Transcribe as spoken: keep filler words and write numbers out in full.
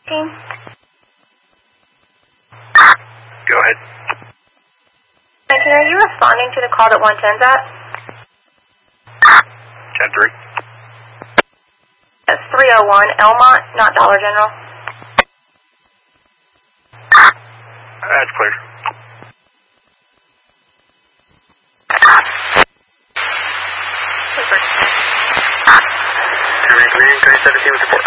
Team? Go ahead. nineteen, are you responding to the call that one ten's at? ten three. That's three oh one Elmont, not Dollar General. That's clear. Super. Command, Command, twenty seventeen with support.